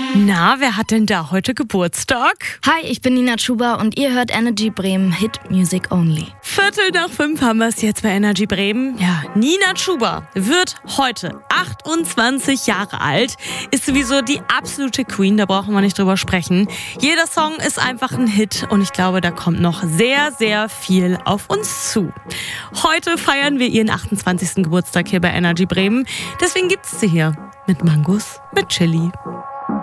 Na, wer hat denn da heute Geburtstag? Hi, ich bin Nina Chuba und ihr hört Energy Bremen Hit Music Only. 4:45 haben wir es jetzt bei Energy Bremen. Ja, Nina Chuba wird heute 28 Jahre alt, ist sowieso die absolute Queen, da brauchen wir nicht drüber sprechen. Jeder Song ist einfach ein Hit und ich glaube, da kommt noch sehr, sehr viel auf uns zu. Heute feiern wir ihren 28. Geburtstag hier bei Energy Bremen, deswegen gibt's sie hier mit Mangos, mit Chili.